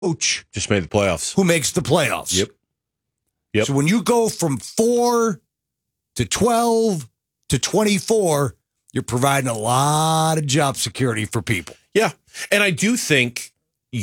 coach Just made the playoffs. who makes the playoffs. Yep. So when you go from 4 to 12 to 24, you're providing a lot of job security for people. Yeah. And I do think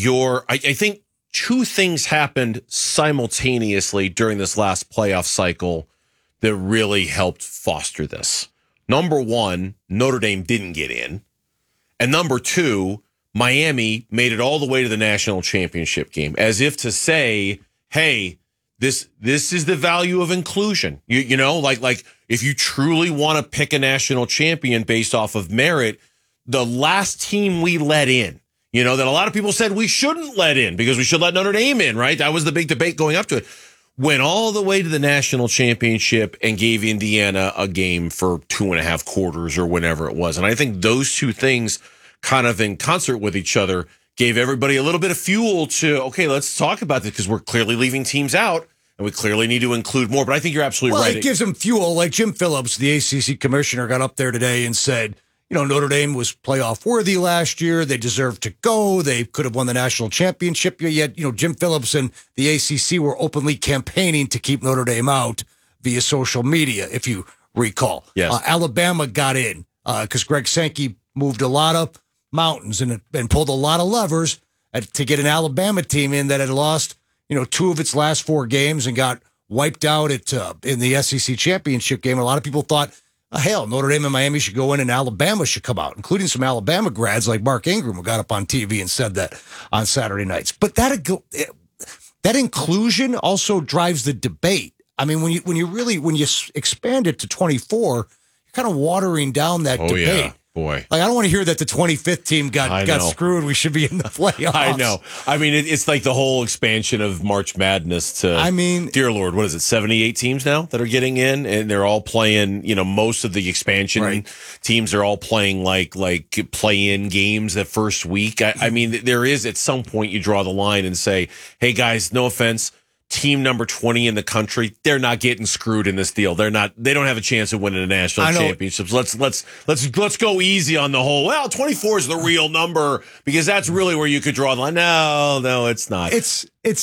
I think two things happened simultaneously during this last playoff cycle that really helped foster this. Number one, Notre Dame didn't get in. And number two, Miami made it all the way to the national championship game, as if to say, hey, this is the value of inclusion. You know, like if you truly want to pick a national champion based off of merit, the last team we let in, you know, that a lot of people said we shouldn't let in because we should let Notre Dame in, right? That was the big debate going up to it. Went all the way to the national championship and gave Indiana a game for 2.5 quarters or whenever it was. And I think those two things kind of in concert with each other gave everybody a little bit of fuel to, okay, let's talk about this because we're clearly leaving teams out and we clearly need to include more. But I think you're absolutely right. It gives them fuel. Like Jim Phillips, the ACC commissioner, got up there today and said, you know, Notre Dame was playoff worthy last year. They deserved to go. They could have won the national championship. Yet, you know, Jim Phillips and the ACC were openly campaigning to keep Notre Dame out via social media, if you recall. Yes. Alabama got in because Greg Sankey moved a lot of mountains and pulled a lot of levers to get an Alabama team in that had lost, you know, 2 of its last 4 games and got wiped out in the SEC championship game. A lot of people thought, hell, Notre Dame and Miami should go in and Alabama should come out, including some Alabama grads like Mark Ingram, who got up on TV and said that on Saturday nights. But that inclusion also drives the debate. I mean, when you expand it to 24, you're kind of watering down that debate. Yeah. Boy. Like, I don't want to hear that the 25th team got screwed. We should be in the playoffs. I know. I mean, it's like the whole expansion of March Madness to, I mean, dear Lord, what is it, 78 teams now that are getting in? And they're all playing, you know, most of the expansion teams are all playing like play-in games that first week. I mean, there is at some point you draw the line and say, hey, guys, no offense. Team number 20 in the country, they're not getting screwed in this deal. They don't have a chance of winning a national championships. Let's go easy on the whole. Well, 24 is the real number because that's really where you could draw the line. No, it's not. It's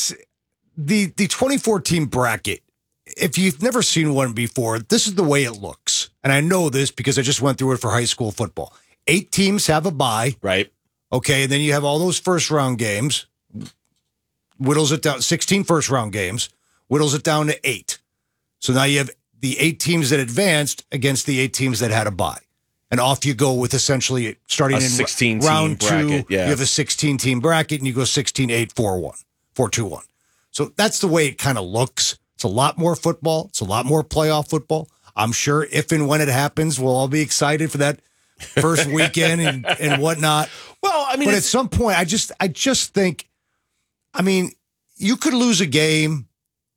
the 24 team bracket. If you've never seen one before, this is the way it looks. And I know this because I just went through it for high school football. 8 teams have a bye. Right. Okay, and then you have all those first round games. Whittles it down, 16 first round games, whittles it down to 8. So now you have the 8 teams that advanced against the 8 teams that had a bye. And off you go with essentially starting in round 2. Bracket, yeah. You have a 16 team bracket and you go 16-8, 4-1, 4-2-1. So that's the way it kind of looks. It's a lot more football. It's a lot more playoff football. I'm sure if and when it happens, we'll all be excited for that first weekend and whatnot. Well, I mean, but at some point, I just think, I mean, you could lose a game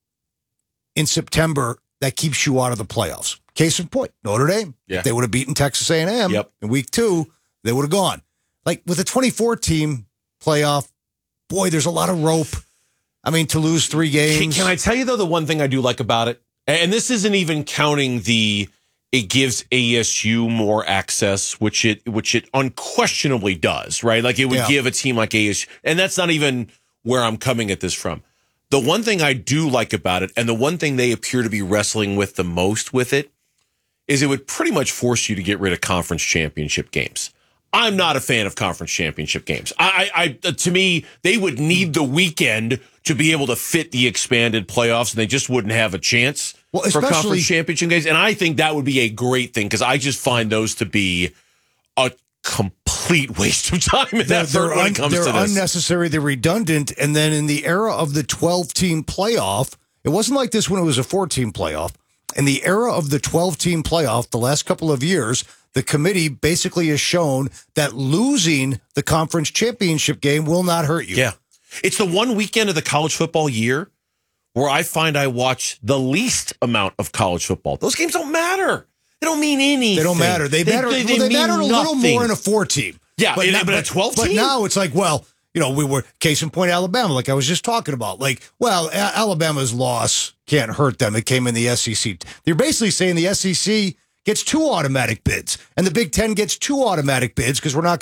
in September that keeps you out of the playoffs. Case in point, Notre Dame. Yeah. If they would have beaten Texas A&M in week 2, they would have gone. Like with a 24-team playoff, boy, there's a lot of rope. I mean, to lose 3 games. Can I tell you, though, the one thing I do like about it? And this isn't even counting it gives ASU more access, which it unquestionably does, right? Like it would give a team like ASU. And that's not even where I'm coming at this from. The one thing I do like about it, and the one thing they appear to be wrestling with the most with it, is it would pretty much force you to get rid of conference championship games. I'm not a fan of conference championship games. To me, they would need the weekend to be able to fit the expanded playoffs, and they just wouldn't have a chance for conference championship games. And I think that would be a great thing because I just find those to be a complete waste of time and effort when it comes to this. They're unnecessary, they're redundant, and then in the era of the 12-team playoff, it wasn't like this when it was a 4-team playoff. In the era of the 12-team playoff, the last couple of years, the committee basically has shown that losing the conference championship game will not hurt you. Yeah. It's the one weekend of the college football year where I find I watch the least amount of college football. Those games don't matter. They don't mean anything. They don't matter. They matter a little more in a 4-team. Yeah, but a 12-team? But now it's like, well, you know, we were, case in point, Alabama, like I was just talking about. Like, well, Alabama's loss can't hurt them. It came in the SEC. They're basically saying the SEC gets 2 automatic bids, and the Big Ten gets 2 automatic bids because we're not going to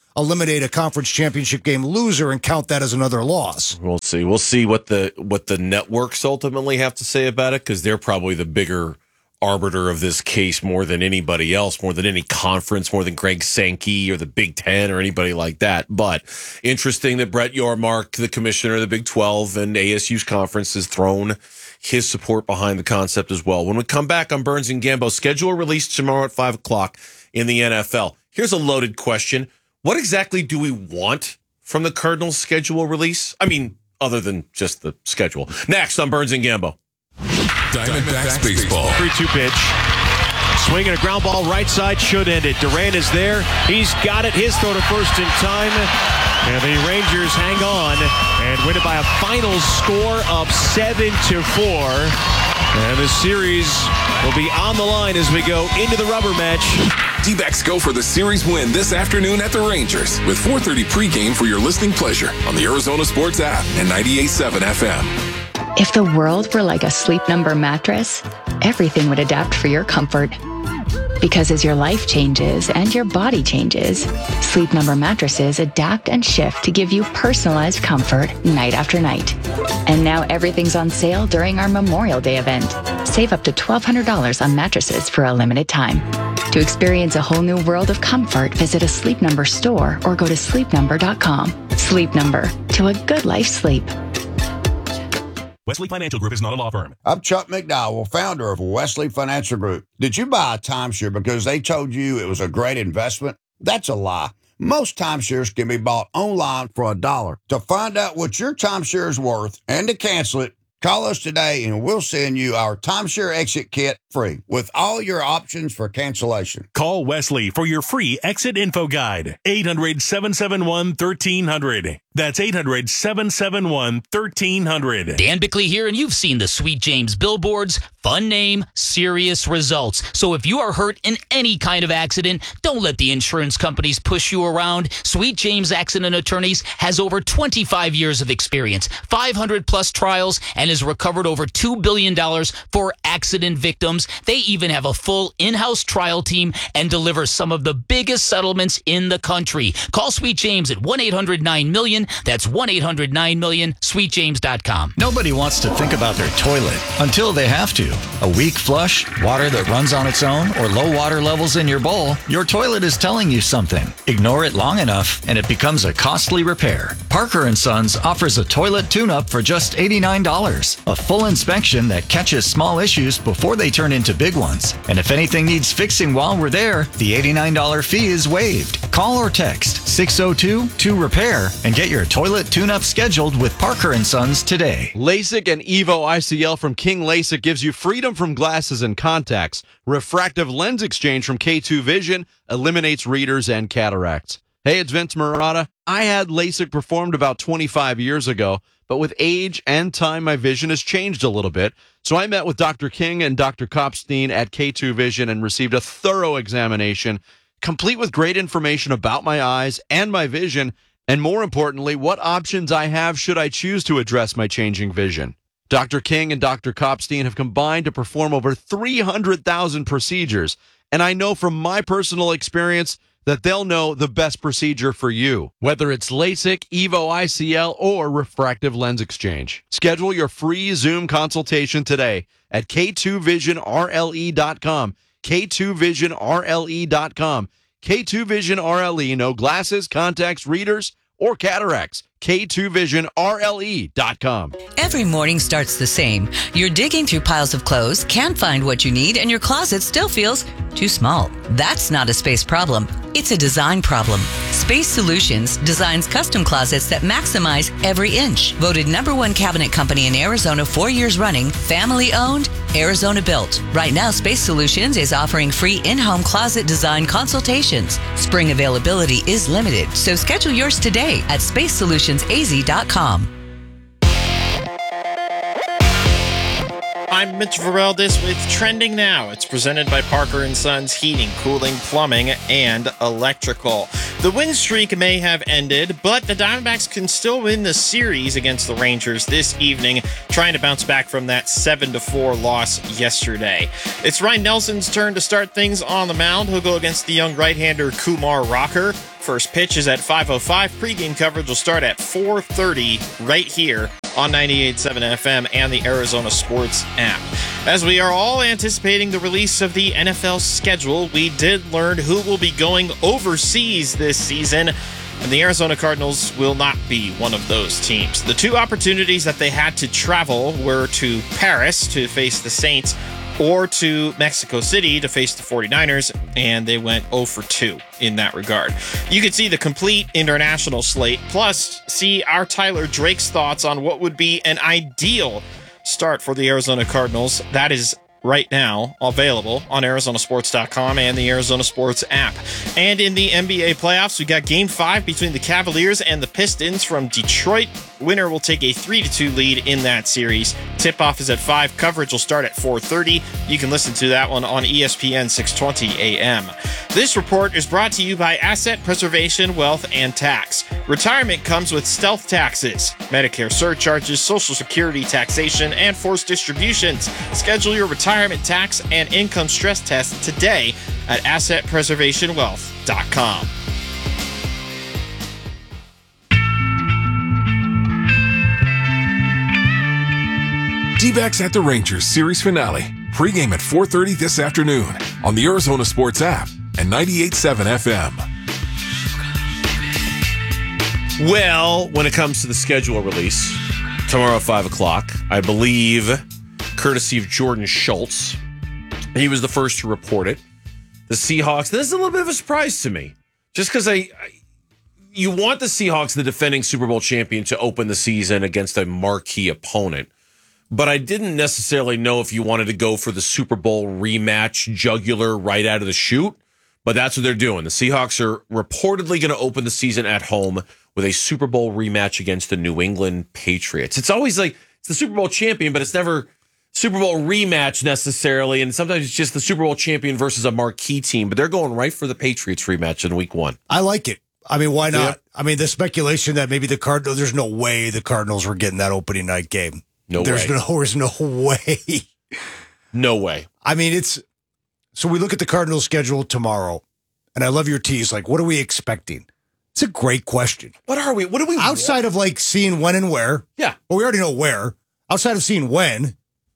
eliminate a conference championship game loser and count that as another loss. We'll see. We'll see what the networks ultimately have to say about it, because they're probably the bigger arbiter of this case more than anybody else, more than any conference, more than Greg Sankey or the Big Ten or anybody like that. But interesting that Brett Yormark, the commissioner of the Big 12 and ASU's conference, has thrown his support behind the concept as well. When we come back on Burns and Gambo, schedule released tomorrow at 5 o'clock in the NFL. Here's a loaded question. What exactly do we want from the Cardinals schedule release? I mean, other than just the schedule. Next on Burns and Gambo. Diamondbacks baseball. 3-2 pitch. Swinging a ground ball right side, should end it. Duran is there. He's got it. His throw to first in time. And the Rangers hang on and win it by a final score of 7-4. And the series will be on the line as we go into the rubber match. D-backs go for the series win this afternoon at the Rangers with 4:30 pregame for your listening pleasure on the Arizona Sports app and 98.7 FM. If the world were like a Sleep Number mattress, everything would adapt for your comfort. Because as your life changes and your body changes, Sleep Number mattresses adapt and shift to give you personalized comfort night after night. And now everything's on sale during our Memorial Day event. Save up to $1,200 on mattresses for a limited time. To experience a whole new world of comfort, visit a Sleep Number store or go to sleepnumber.com. Sleep Number, to a good life's sleep. Wesley Financial Group is not a law firm. I'm Chuck McDowell, founder of Wesley Financial Group. Did you buy a timeshare because they told you it was a great investment? That's a lie. Most timeshares can be bought online for $1. To find out what your timeshare is worth and to cancel it, call us today and we'll send you our timeshare exit kit free with all your options for cancellation. Call Wesley for your free exit info guide. 800-771-1300. That's 800-771-1300. Dan Bickley here, and you've seen the Sweet James billboards. Fun name, serious results. So if you are hurt in any kind of accident, don't let the insurance companies push you around. Sweet James Accident Attorneys has over 25 years of experience, 500 plus trials, and has recovered over $2 billion for accident victims. They even have a full in-house trial team and deliver some of the biggest settlements in the country. Call Sweet James at 1-800-9-MILLION. That's 1-800-9-MILLION, sweetjames.com. Nobody wants to think about their toilet until they have to. A weak flush, water that runs on its own, or low water levels in your bowl, your toilet is telling you something. Ignore it long enough, and it becomes a costly repair. Parker & Sons offers a toilet tune-up for just $89. A full inspection that catches small issues before they turn into big ones. And if anything needs fixing while we're there, the $89 fee is waived. Call or text 602-2REPAIR and get your toilet tune-up scheduled with Parker & Sons today. LASIK and EVO ICL from King LASIK gives you freedom from glasses and contacts. Refractive lens exchange from K2 Vision eliminates readers and cataracts. Hey, it's Vince Marotta. I had LASIK performed about 25 years ago, but with age and time, my vision has changed a little bit. So I met with Dr. King and Dr. Kopstein at K2 Vision and received a thorough examination, complete with great information about my eyes and my vision, and more importantly, what options I have should I choose to address my changing vision. Dr. King and Dr. Kopstein have combined to perform over 300,000 procedures, and I know from my personal experience that they'll know the best procedure for you, whether it's LASIK, EVO ICL, or refractive lens exchange. Schedule your free Zoom consultation today at K2VisionRLE.com. K2VisionRLE.com. K2 Vision RLE, no glasses, contacts, readers, or cataracts. K2VisionRLE.com. Every morning starts the same. You're digging through piles of clothes, can't find what you need, and your closet still feels too small. That's not a space problem. It's a design problem. Space Solutions designs custom closets that maximize every inch. Voted #1 cabinet company in Arizona 4 years running, family owned, Arizona built. Right now, Space Solutions is offering free in-home closet design consultations. Spring availability is limited, so schedule yours today at spacesolutionsaz.com. I'm Mitch Vareldes with Trending Now. It's presented by Parker & Sons Heating, Cooling, Plumbing, and Electrical. The win streak may have ended, but the Diamondbacks can still win the series against the Rangers this evening, trying to bounce back from that 7-4 loss yesterday. It's Ryan Nelson's turn to start things on the mound. He'll go against the young right-hander Kumar Rocker. First pitch is at 5:05. Pre-game coverage will start at 4:30 right here on 98.7 FM and the Arizona Sports app. As we are all anticipating the release of the NFL schedule, we did learn who will be going overseas this season, and the Arizona Cardinals will not be one of those teams. The two opportunities that they had to travel were to Paris to face the Saints or to Mexico City to face the 49ers, and they went 0 for 2 in that regard. You can see the complete international slate, plus see our Tyler Drake's thoughts on what would be an ideal start for the Arizona Cardinals. That is right now available on Arizonasports.com and the Arizona Sports app. And in the NBA playoffs, we got Game 5 between the Cavaliers and the Pistons from Detroit. Winner will take a 3-2 lead in that series. Tip-off is at 5. Coverage will start at 4:30. You can listen to that one on ESPN 620 AM. This report is brought to you by Asset Preservation, Wealth, and Tax. Retirement comes with stealth taxes, Medicare surcharges, Social Security taxation, and forced distributions. Schedule your retirement tax and income stress test today at AssetPreservationWealth.com. D-backs at the Rangers series finale. Pre-game at 4:30 this afternoon on the Arizona Sports app and 98.7 FM. Well, when it comes to the schedule release, tomorrow at 5 o'clock, I believe, courtesy of Jordan Schultz, he was the first to report it. The Seahawks, this is a little bit of a surprise to me, just because you want the Seahawks, the defending Super Bowl champion, to open the season against a marquee opponent. But I didn't necessarily know if you wanted to go for the Super Bowl rematch jugular right out of the chute, but that's what they're doing. The Seahawks are reportedly going to open the season at home with a Super Bowl rematch against the New England Patriots. It's always like it's the Super Bowl champion, but it's never Super Bowl rematch necessarily, and sometimes it's just the Super Bowl champion versus a marquee team, but they're going right for the Patriots rematch in week 1. I like it. I mean, why not? Yeah. I mean, the speculation that maybe the Cardinals, there's no way the Cardinals were getting that opening night game. There's no way. No way. I mean, so we look at the Cardinals schedule tomorrow, and I love your tease. Like, what are we expecting? It's a great question. What do we outside of like seeing when and where? Yeah. Well, we already know where. Outside of seeing when,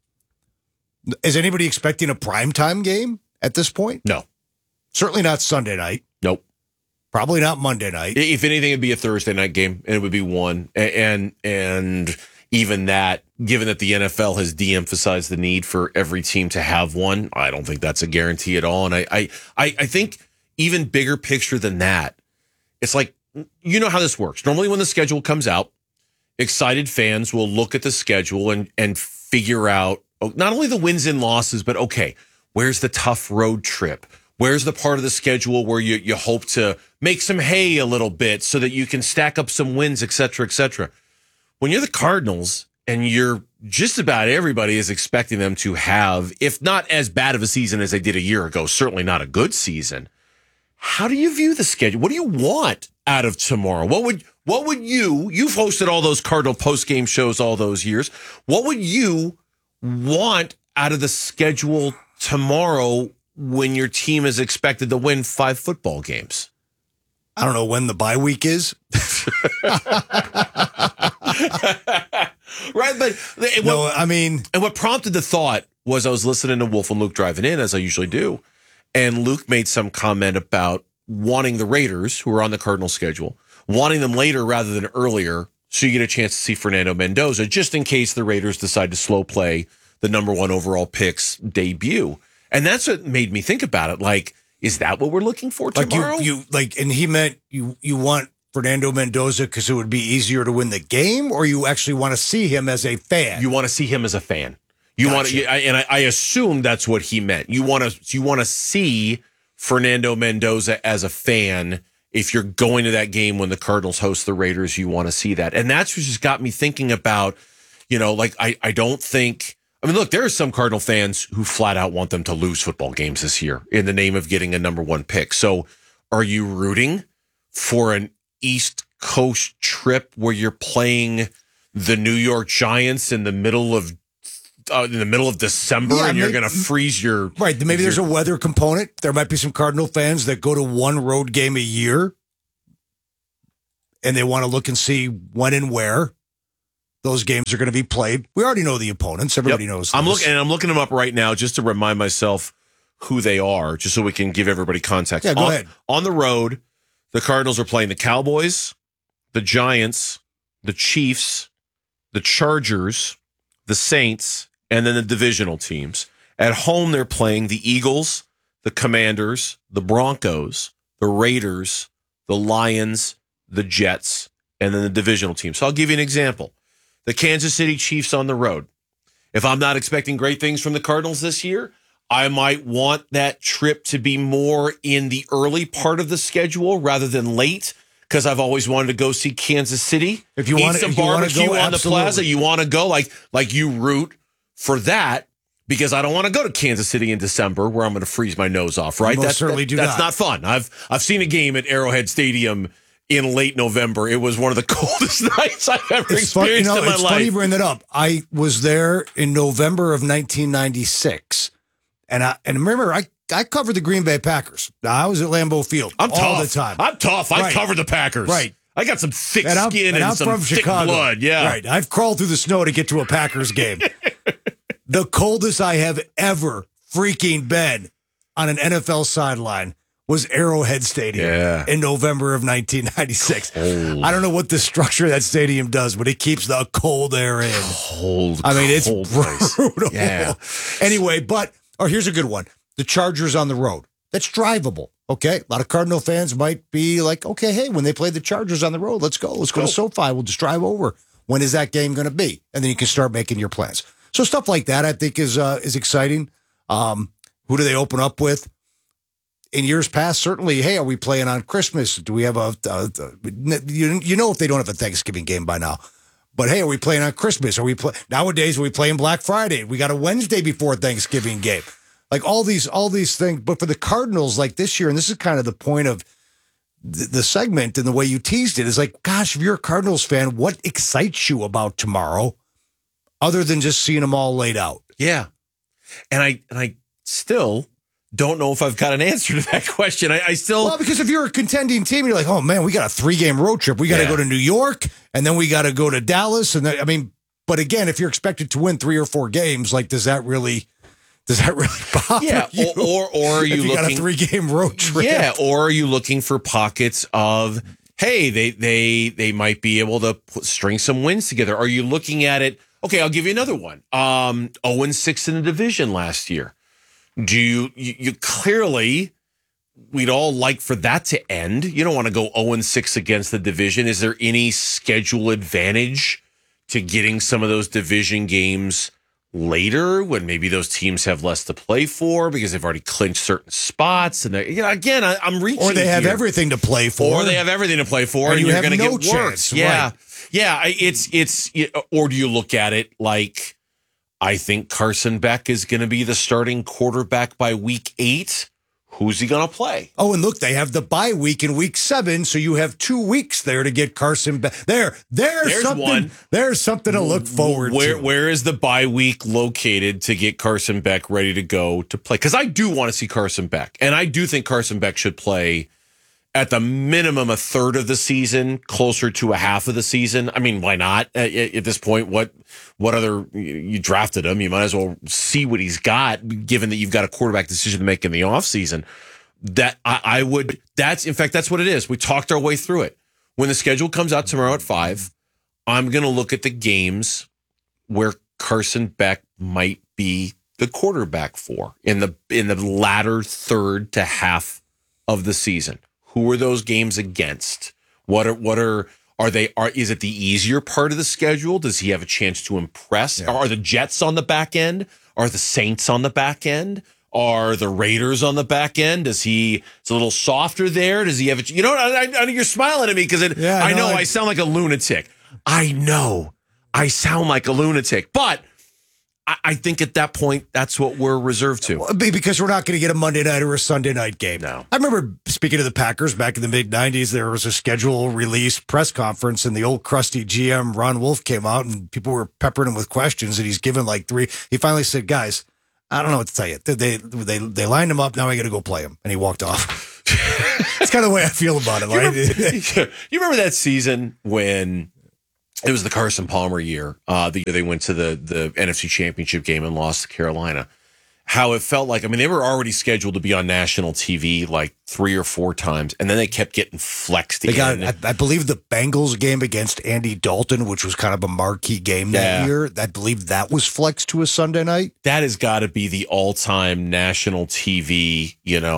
is anybody expecting a primetime game at this point? No. Certainly not Sunday night. Nope. Probably not Monday night. If anything, it'd be a Thursday night game, and it would be 1. And even that, given that the NFL has de-emphasized the need for every team to have one, I don't think that's a guarantee at all. And I think even bigger picture than that, it's like, you know how this works. Normally when the schedule comes out, excited fans will look at the schedule and figure out not only the wins and losses, but okay, where's the tough road trip? Where's the part of the schedule where you hope to make some hay a little bit so that you can stack up some wins, et cetera, et cetera. When you're the Cardinals and you're just about everybody is expecting them to have, if not as bad of a season as they did a year ago, certainly not a good season. How do you view the schedule? What do you want out of tomorrow? What would you've hosted all those Cardinal post-game shows all those years. What would you want out of the schedule tomorrow when your team is expected to win 5 football games? I don't know when the bye week is. Right, but and what prompted the thought was I was listening to Wolf and Luke driving in, as I usually do, and Luke made some comment about wanting the Raiders, who are on the Cardinal schedule, wanting them later rather than earlier, so you get a chance to see Fernando Mendoza, just in case the Raiders decide to slow play the number 1 overall pick's debut. And that's what made me think about it. Like, is that what we're looking for tomorrow? And he meant you want Fernando Mendoza because it would be easier to win the game, or you actually want to see him as a fan? You want to see him as a fan. You want to, and I assume that's what he meant. You want to see Fernando Mendoza as a fan. If you're going to that game when the Cardinals host the Raiders, you want to see that. And that's what just got me thinking about, like, I don't think I mean, look, there are some Cardinal fans who flat out want them to lose football games this year in the name of getting a number one pick. So are you rooting for an East Coast trip where you're playing the New York Giants in the middle of December and you're going to freeze your... Right. Maybe there's a weather component. There might be some Cardinal fans that go to one road game a year and they want to look and see when and where those games are going to be played. We already know the opponents. Everybody knows this. I'm looking them up right now just to remind myself who they are, just so we can give everybody context. Yeah, go ahead. On the road, the Cardinals are playing the Cowboys, the Giants, the Chiefs, the Chargers, the Saints, and then the divisional teams. At home, they're playing the Eagles, the Commanders, the Broncos, the Raiders, the Lions, the Jets, and then the divisional team. So I'll give you an example. The Kansas City Chiefs on the road. If I'm not expecting great things from the Cardinals this year, I might want that trip to be more in the early part of the schedule rather than late, because I've always wanted to go see Kansas City. If you want some barbecue go, on the plaza, you want to go, like you root for that, because I don't want to go to Kansas City in December where I'm going to freeze my nose off, right? That's not fun. I've seen a game at Arrowhead Stadium in late November. It was one of the coldest nights I've ever experienced in my life. It's funny you bring that up. I was there in November of 1996, and remember, I covered the Green Bay Packers. I was at Lambeau Field all the time. I'm tough. I covered the Packers. Right. I got some thick skin and some from thick Chicago. blood. Yeah. Right. I've crawled through the snow to get to a Packers game. The coldest I have ever freaking been on an NFL sideline was Arrowhead Stadium in November of 1996. Cold. I don't know what the structure of that stadium does, but it keeps the cold air in. It's brutal. Yeah. Anyway, here's a good one. The Chargers on the road. That's drivable. Okay. A lot of Cardinal fans might be like, okay, hey, when they play the Chargers on the road, let's go. Let's go to SoFi. We'll just drive over. When is that game going to be? And then you can start making your plans. So stuff like that, I think, is exciting. Who do they open up with? In years past, certainly, hey, are we playing on Christmas? Do we have you know if they don't have a Thanksgiving game by now. But, hey, are we playing on Christmas? Nowadays, are we playing Black Friday? We got a Wednesday before Thanksgiving game. Like all these things. But for the Cardinals, like this year, and this is kind of the point of the segment and the way you teased it, is like, gosh, if you're a Cardinals fan, what excites you about tomorrow other than just seeing them all laid out? Yeah. And I still don't know if I've got an answer to that question. I still... Well, because if you're a contending team, you're like, oh, man, we got a 3-game road trip. We got to go to New York, and then we got to go to Dallas. And then, but again, if you're expected to win 3 or 4 games, like, does that really bother you? Or are you looking... got a 3-game road trip? Yeah, or are you looking for pockets of, hey, they might be able to string some wins together? Are you looking at it... Okay, I'll give you another one. 0-6 in the division last year. Do you clearly, we'd all like for that to end. You don't want to go 0-6 against the division. Is there any schedule advantage to getting some of those division games later when maybe those teams have less to play for because they've already clinched certain spots? And again, I'm reaching. Or they have here. everything to play for. Or they have everything to play for, and you're going to get worse. Yeah, right. Yeah. It's. Or do you look at it like, I think Carson Beck is going to be the starting quarterback by week 8. Who's he going to play? Oh, and look, they have the bye week in week 7, so you have 2 weeks there to get Carson Beck. There's something. One. There's something to look forward to. Where is the bye week located to get Carson Beck ready to go to play? Because I do want to see Carson Beck, and I do think Carson Beck should play at the minimum a third of the season, closer to a half of the season. I mean, why not? At this point, what other, you drafted him, you might as well see what he's got, given that you've got a quarterback decision to make in the offseason. That's what it is. We talked our way through it. When the schedule comes out tomorrow at 5, I'm going to look at the games where Carson Beck might be the quarterback for in the latter third to half of the season. Who are those games against? Is it the easier part of the schedule? Does he have a chance to impress? Yeah. Are the Jets on the back end? Are the Saints on the back end? Are the Raiders on the back end? It's a little softer there? Does he have I know you're smiling at me because I know I sound like a lunatic. I know I sound like a lunatic, but I think at that point, that's what we're reserved to. Because we're not going to get a Monday night or a Sunday night game. No. I remember, speaking of the Packers, back in the mid-'90s, there was a schedule release press conference, and the old crusty GM, Ron Wolf, came out, and people were peppering him with questions, and he's given like 3. He finally said, guys, I don't know what to tell you. They lined him up, now I got to go play him. And he walked off. That's kind of the way I feel about it. Right? You remember that season when it was the Carson Palmer year, the year they went to the NFC Championship game and lost to Carolina? How it felt like, I mean, they were already scheduled to be on national TV like 3 or 4 times, and then they kept getting flexed. They got, I believe, the Bengals game against Andy Dalton, which was kind of a marquee game that year. I believe that was flexed to a Sunday night. That has got to be the all-time national TV,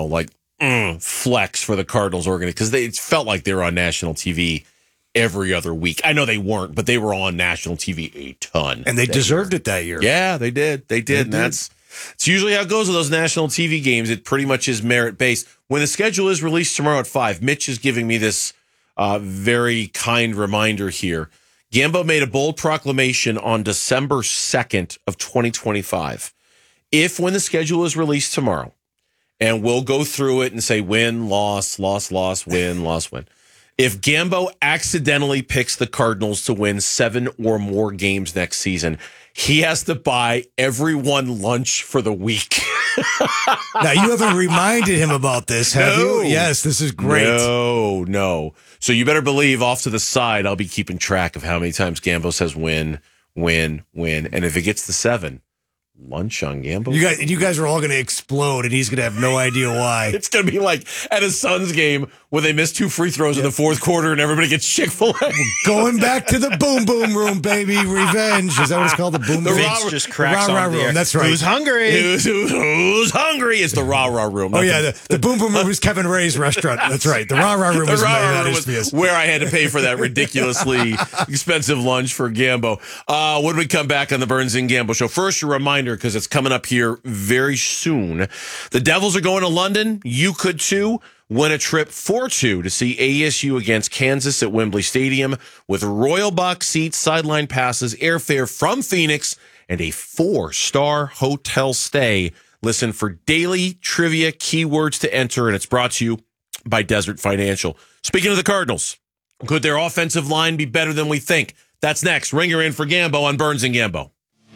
flex for the Cardinals organization, because it felt like they were on national TV every other week. I know they weren't, but they were on national TV a ton. And they deserved it that year. Yeah, they did. They did. And it's usually how it goes with those national TV games. It pretty much is merit-based. When the schedule is released tomorrow at 5, Mitch is giving me this very kind reminder here. Gambo made a bold proclamation on December 2nd of 2025. If, when the schedule is released tomorrow, and we'll go through it and say win, loss, loss, loss, win, loss, win. If Gambo accidentally picks the Cardinals to win 7 or more games next season, he has to buy everyone lunch for the week. Now, you haven't reminded him about this, have you? Yes, this is great. No. So you better believe off to the side, I'll be keeping track of how many times Gambo says win, win, win. And if it gets to 7, lunch on Gambo. You guys are all going to explode, and he's going to have no idea why. It's going to be like at a Suns game where they miss 2 free throws in the 4th quarter and everybody gets Chick-fil-A. Going back to the boom boom room, baby. Revenge. Is that what it's called? The boom boom room? Vince just cracks on the room. air. That's right. Who's hungry? Who's hungry? It's the rah-rah room. Oh, yeah. The boom boom room is Kevin Ray's restaurant. That's right. The rah-rah room is where I had to pay for that ridiculously expensive lunch for Gambo. When we come back on the Burns and Gambo Show, first a reminder, because it's coming up here very soon. The Devils are going to London. You could too. Win a trip for 2 to see ASU against Kansas at Wembley Stadium with Royal Box seats, sideline passes, airfare from Phoenix, and a 4-star hotel stay. Listen for daily trivia keywords to enter, and it's brought to you by Desert Financial. Speaking of the Cardinals, could their offensive line be better than we think? That's next. Ringer in for Gambo on Burns and Gambo.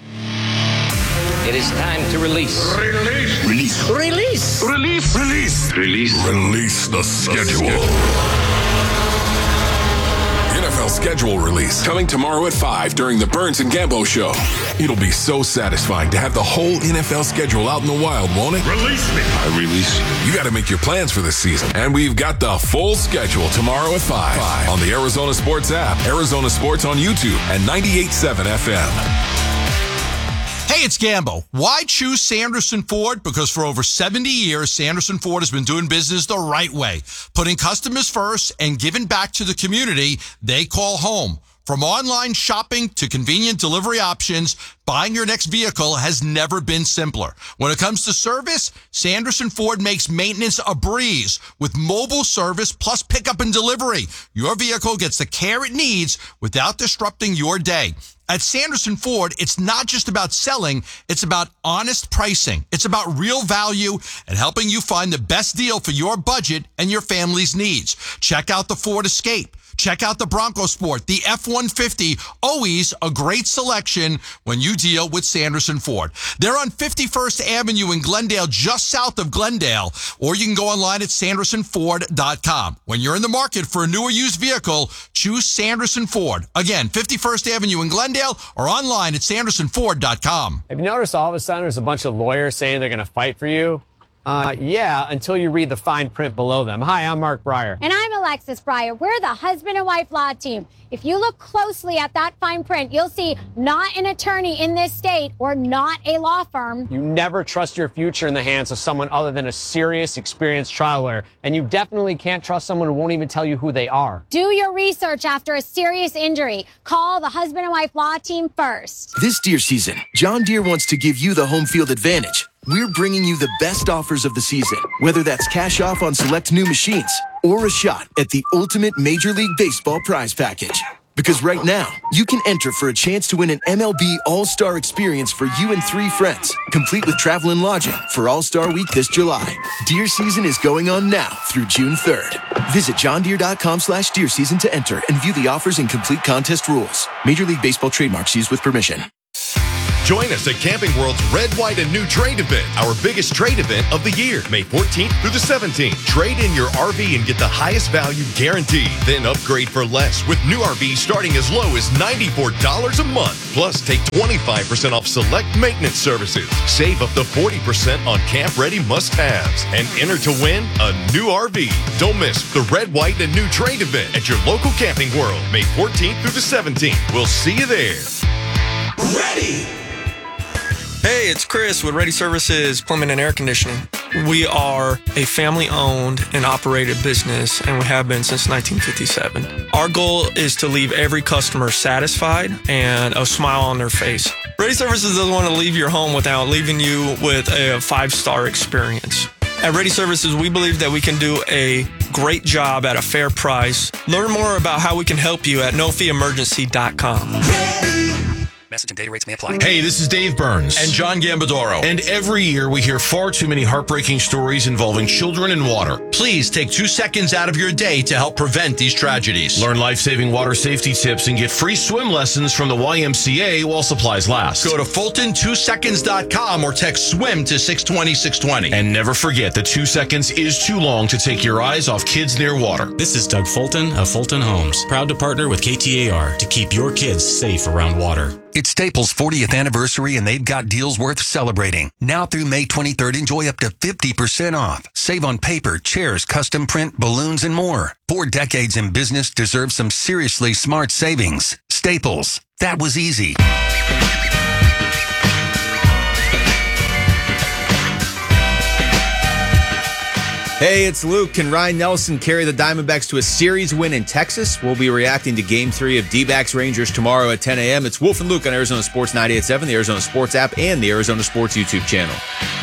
It is time to release. Release the schedule. NFL schedule release coming tomorrow at 5 during the Burns and Gambo Show. It'll be so satisfying to have the whole NFL schedule out in the wild, won't it? Release me. I release you. You got to make your plans for this season. And we've got the full schedule tomorrow at 5 on the Arizona Sports app, Arizona Sports on YouTube, and 98.7 FM. Hey, it's Gambo. Why choose Sanderson Ford? Because for over 70 years, Sanderson Ford has been doing business the right way, putting customers first and giving back to the community they call home. From online shopping to convenient delivery options, buying your next vehicle has never been simpler. When it comes to service, Sanderson Ford makes maintenance a breeze with mobile service plus pickup and delivery. Your vehicle gets the care it needs without disrupting your day. At Sanderson Ford, it's not just about selling, it's about honest pricing. It's about real value and helping you find the best deal for your budget and your family's needs. Check out the Ford Escape. Check out the Bronco Sport, the F-150, always a great selection when you deal with Sanderson Ford. They're on 51st Avenue in Glendale, just south of Glendale, or you can go online at sandersonford.com. When you're in the market for a new or used vehicle, choose Sanderson Ford. Again, 51st Avenue in Glendale or online at sandersonford.com. Have you noticed all of a sudden there's a bunch of lawyers saying they're going to fight for you? Yeah, until you read the fine print below them. Hi, I'm Mark Breyer. And I'm Alexis Breyer. We're the husband and wife law team. If you look closely at that fine print, you'll see not an attorney in this state or not a law firm. You never trust your future in the hands of someone other than a serious, experienced trial lawyer. And you definitely can't trust someone who won't even tell you who they are. Do your research after a serious injury. Call the husband and wife law team first. This deer season, John Deere wants to give you the home field advantage. We're bringing you the best offers of the season, whether that's cash off on select new machines or a shot at the ultimate Major League Baseball prize package. Because right now, you can enter for a chance to win an MLB All-Star experience for you and 3 friends, complete with travel and lodging for All-Star Week this July. Deer season is going on now through June 3rd. Visit johndeere.com/deer season to enter and view the offers and complete contest rules. Major League Baseball trademarks used with permission. Join us at Camping World's Red, White, and New Trade event, our biggest trade event of the year, May 14th through the 17th. Trade in your RV and get the highest value guaranteed. Then upgrade for less with new RVs starting as low as $94 a month. Plus, take 25% off select maintenance services. Save up to 40% on camp-ready must-haves. And enter to win a new RV. Don't miss the Red, White, and New Trade event at your local Camping World, May 14th through the 17th. We'll see you there. Ready! Hey, it's Chris with Ready Services Plumbing and Air Conditioning. We are a family-owned and operated business, and we have been since 1957. Our goal is to leave every customer satisfied and a smile on their face. Ready Services doesn't want to leave your home without leaving you with a 5-star experience. At Ready Services, we believe that we can do a great job at a fair price. Learn more about how we can help you at nofeeemergency.com. Message and data rates may apply. Hey, this is Dave Burns. And John Gambadoro. And every year we hear far too many heartbreaking stories involving children and water. Please take 2 seconds out of your day to help prevent these tragedies. Learn life-saving water safety tips and get free swim lessons from the YMCA while supplies last. Go to Fulton2seconds.com or text SWIM to 620-620. And never forget that 2 seconds is too long to take your eyes off kids near water. This is Doug Fulton of Fulton Homes, proud to partner with KTAR to keep your kids safe around water. It's Staples' 40th anniversary, and they've got deals worth celebrating. Now through May 23rd, enjoy up to 50% off. Save on paper, chairs, custom print, balloons, and more. 4 decades in business deserve some seriously smart savings. Staples. That was easy. Hey, it's Luke. Can Ryan Nelson carry the Diamondbacks to a series win in Texas? We'll be reacting to Game 3 of D-backs Rangers tomorrow at 10 a.m. It's Wolf and Luke on Arizona Sports 98.7, the Arizona Sports app, and the Arizona Sports YouTube channel.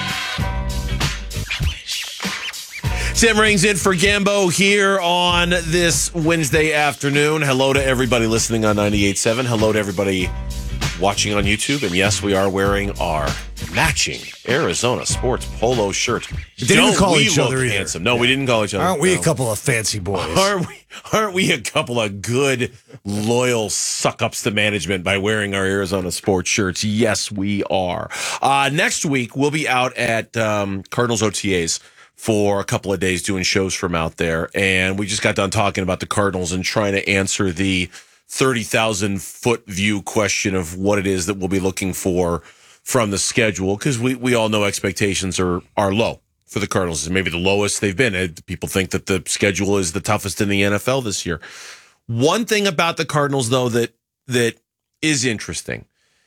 Tim rings in for Gambo here on this Wednesday afternoon. Hello to everybody listening on 98.7. Hello to everybody watching on YouTube. And yes, we are wearing our matching Arizona Sports polo shirt. We didn't call each other either. Handsome. No, we didn't call each other. Aren't we a couple of fancy boys? Aren't we a couple of good, loyal suck-ups to management by wearing our Arizona Sports shirts? Yes, we are. Next week, we'll be out at Cardinals OTAs for a couple of days doing shows from out there. And we just got done talking about the Cardinals and trying to answer the 30,000-foot view question of what it is that we'll be looking for from the schedule, because we all know expectations are low for the Cardinals, and maybe the lowest they've been. People think that the schedule is the toughest in the NFL this year. One thing about the Cardinals, though, that is interesting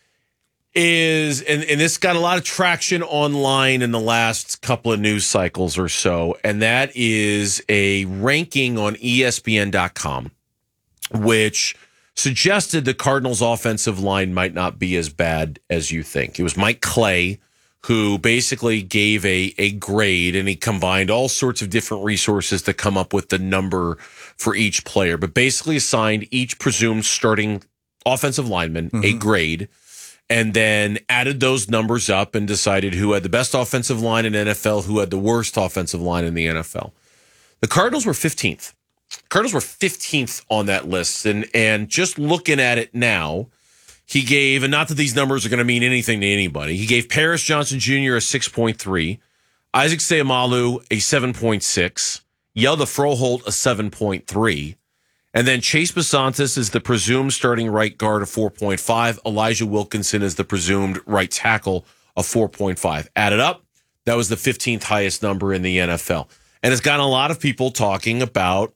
is, and this got a lot of traction online in the last couple of news cycles or so, and that is a ranking on ESPN.com, which suggested the Cardinals' offensive line might not be as bad as you think. It was Mike Clay who basically gave a grade, and he combined all sorts of different resources to come up with the number for each player, but basically assigned each presumed starting offensive lineman a grade, and then added those numbers up and decided who had the best offensive line in NFL, who had the worst offensive line in the NFL. The Cardinals were 15th. Cardinals were 15th on that list, and just looking at it now, he gave, and not that these numbers are going to mean anything to anybody, he gave Paris Johnson Jr. a 6.3, Isaac Seumalo a 7.6, Yelda Froholt a 7.3, and then Chase Basantis is the presumed starting right guard of 4.5, Elijah Wilkinson is the presumed right tackle of 4.5. Added up, that was the 15th highest number in the NFL. And it's gotten a lot of people talking about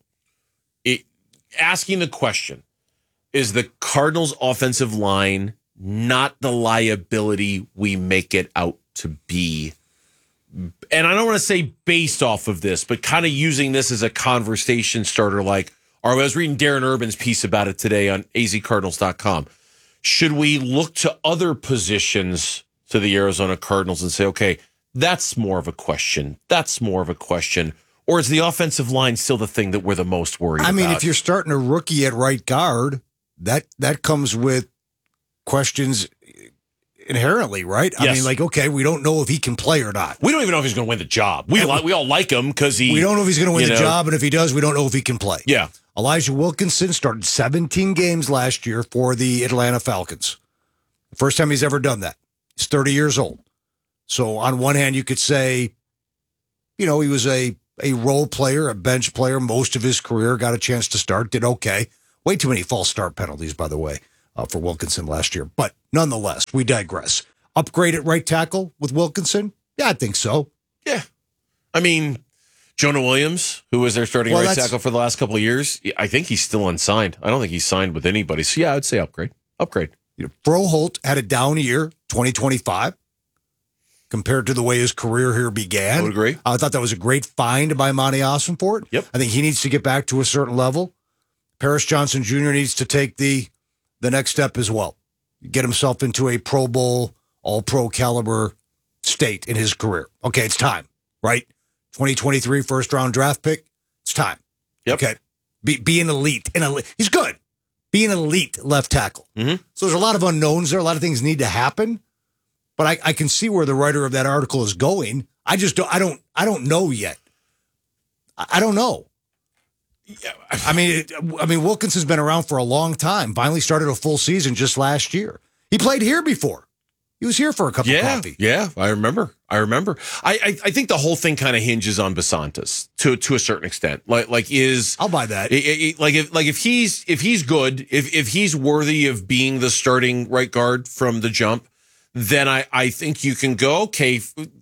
asking the question, is the Cardinals' offensive line not the liability we make it out to be? And I don't want to say based off of this, but kind of using this as a conversation starter, like, or I was reading Darren Urban's piece about it today on azcardinals.com. Should we look to other positions to the Arizona Cardinals and say, okay, that's more of a question. That's more of a question. Or is the offensive line still the thing that we're the most worried about? I mean, if you're starting a rookie at right guard, that comes with questions inherently, right? I Yes. mean, like, okay, we don't know if he can play or not. We don't even know if he's going to win the job. We all like him because We don't know if he's going to win you the know, job, and if he does, we don't know if he can play. Yeah. Elijah Wilkinson started 17 games last year for the Atlanta Falcons. First time he's ever done that. He's 30 years old. So on one hand, you could say, he was a role player, a bench player most of his career, got a chance to start, did okay. Way too many false start penalties, by the way, for Wilkinson last year. But nonetheless, we digress. Upgrade at right tackle with Wilkinson? Yeah, I think so. Yeah. I memean, Jonah Williams, who was their starting right tackle for the last couple of years, I think he's still unsigned. I don't think he's signed with anybody. So, yeah, I would say upgrade. Froholt had a down year, 2025, compared to the way his career here began. I would agree. I thought that was a great find by Monty Ossenfort. Yep. I think he needs to get back to a certain level. Paris Johnson Jr. needs to take the next step as well. Get himself into a Pro Bowl, all-pro caliber state in his career. Okay, it's time, right? 2023 first-round draft pick. It's time. Yep. Okay. Be an elite. He's good. Be an elite left tackle. Mm-hmm. So there's a lot of unknowns there. A lot of things need to happen. But I can see where the writer of that article is going. I just don't. I don't know yet. I don't know. I mean, Wilkinson's been around for a long time. Finally started a full season just last year. He played here before. He was here for a cup of coffee. Yeah, I remember. I think the whole thing kind of hinges on Basantas to a certain extent. I'll buy that. If he's good, if he's worthy of being the starting right guard from the jump, then I think you can go, okay,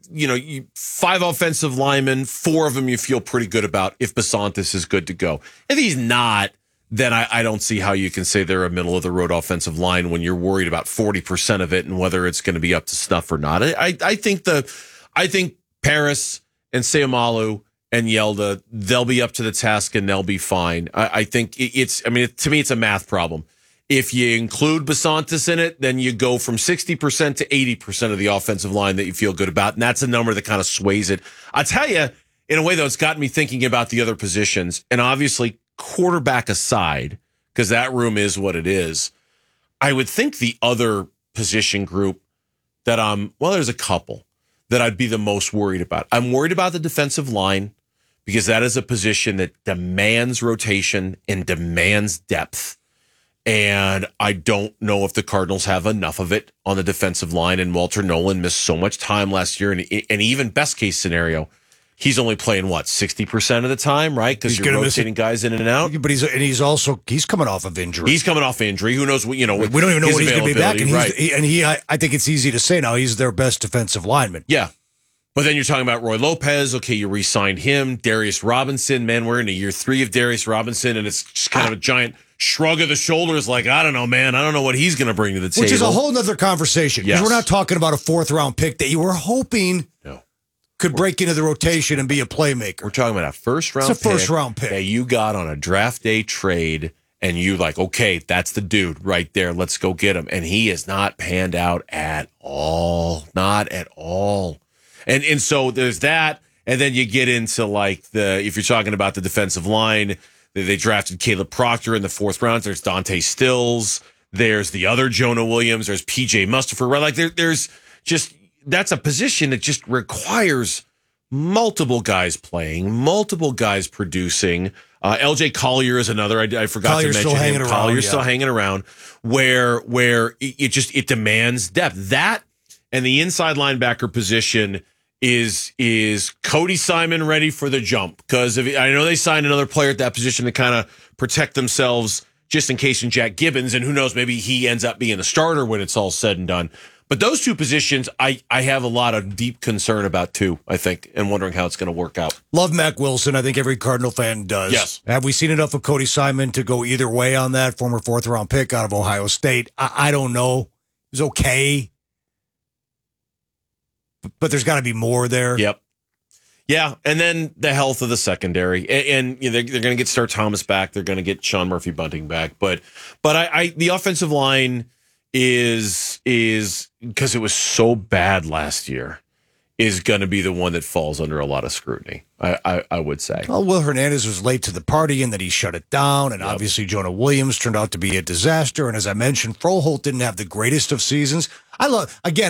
5 offensive linemen, 4 of them you feel pretty good about if Basantas is good to go. If he's not, then I don't see how you can say they're a middle-of-the-road offensive line when you're worried about 40% of it and whether it's going to be up to snuff or not. I think Paris and Seumalo and Yelda, they'll be up to the task and they'll be fine. I think to me, it's a math problem. If you include Basantas in it, then you go from 60% to 80% of the offensive line that you feel good about. And that's a number that kind of sways it. I'll tell you, in a way, though, it's gotten me thinking about the other positions. And obviously, quarterback aside, because that room is what it is, I would think the other position group that there's a couple that I'd be the most worried about. I'm worried about the defensive line because that is a position that demands rotation and demands depth. And I don't know if the Cardinals have enough of it on the defensive line. And Walter Nolan missed so much time last year. And even best case scenario, he's only playing 60% of the time, right? Because you're rotating guys in and out. But he's coming off of injury. He's coming off injury. Who knows? We don't even know when he's going to be back. And right. I think it's easy to say now he's their best defensive lineman. Yeah. But then you're talking about Roy Lopez. Okay, you re-signed him. Darius Robinson. Man, we're in year 3 of Darius Robinson, and it's just kind of a giant shrug of the shoulders. Like, I don't know, man. I don't know what he's going to bring to the table. Which is a whole nother conversation. Because we're not talking about a 4th-round pick that you were hoping could break into the rotation and be a playmaker. We're talking about a first-round pick that you got on a draft day trade, and you like, okay, that's the dude right there. Let's go get him. And he is not panned out at all. Not at all. And so there's that, and then you get into if you're talking about the defensive line, they drafted Caleb Proctor in the 4th round. There's Dante Stills. There's the other Jonah Williams. There's PJ Mustipher. Right? There's just that's a position that just requires multiple guys playing, multiple guys producing. LJ Collier is another. I forgot Collier's to mention him. Collier's still hanging around. Where it demands depth. That and the inside linebacker position. Is Cody Simon ready for the jump? Because I know they signed another player at that position to kind of protect themselves just in case in Jack Gibbons, and who knows, maybe he ends up being the starter when it's all said and done. But those 2 positions, I have a lot of deep concern about too, I think, and wondering how it's going to work out. Love Mac Wilson. I think every Cardinal fan does. Yes. Have we seen enough of Cody Simon to go either way on that? Former 4th-round pick out of Ohio State. I don't know. It was okay. But there's got to be more there. Yep. Yeah, and then the health of the secondary, and they're going to get Star Thomas back. They're going to get Sean Murphy Bunting back, but the offensive line is because it was so bad last year. is going to be the one that falls under a lot of scrutiny, I would say. Well, Will Hernandez was late to the party and then he shut it down. And obviously Jonah Williams turned out to be a disaster. And as I mentioned, Froholt didn't have the greatest of seasons. I love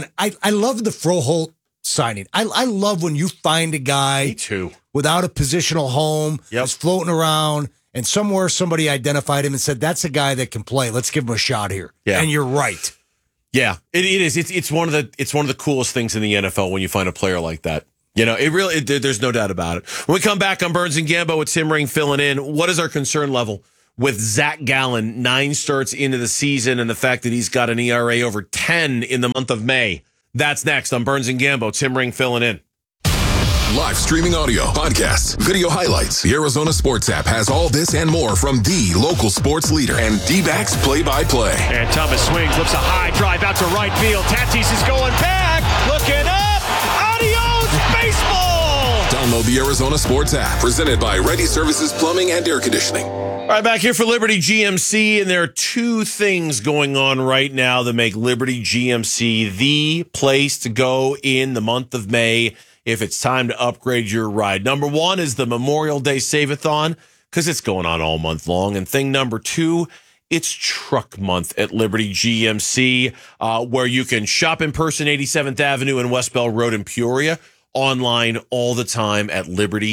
the Froholt signing. I love when you find a guy without a positional home, is floating around, and somewhere somebody identified him and said, that's a guy that can play. Let's give him a shot here. Yeah. And you're right. Yeah, it is. It's one of the coolest things in the NFL when you find a player like that. You know, there's no doubt about it. When we come back on Burns and Gambo with Tim Ring filling in, what is our concern level with Zach Gallen 9 starts into the season and the fact that he's got an ERA over 10 in the month of May? That's next on Burns and Gambo. Tim Ring filling in. Live streaming audio, podcasts, video highlights. The Arizona Sports app has all this and more from the local sports leader and D-backs play-by-play. And Thomas swings, looks a high drive out to right field. Tatis is going back, looking up. Adios, baseball! Download the Arizona Sports app, presented by Ready Services Plumbing and Air Conditioning. All right, back here for Liberty GMC, and there are 2 things going on right now that make Liberty GMC the place to go in the month of May if it's time to upgrade your ride. Number 1 is the Memorial Day Save-a-thon, because it's going on all month long. And thing number 2, it's Truck Month at Liberty GMC, where you can shop in person, 87th Avenue and West Bell Road in Peoria, online all the time at